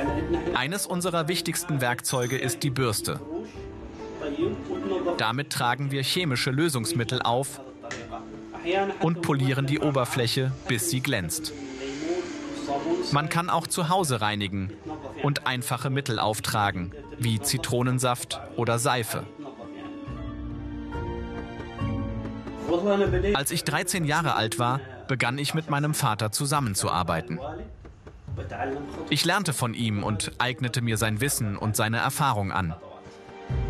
Eines unserer wichtigsten Werkzeuge ist die Bürste. Damit tragen wir chemische Lösungsmittel auf und polieren die Oberfläche, bis sie glänzt. Man kann auch zu Hause reinigen und einfache Mittel auftragen, wie Zitronensaft oder Seife. Als ich 13 Jahre alt war, begann ich mit meinem Vater zusammenzuarbeiten. Ich lernte von ihm und eignete mir sein Wissen und seine Erfahrung an.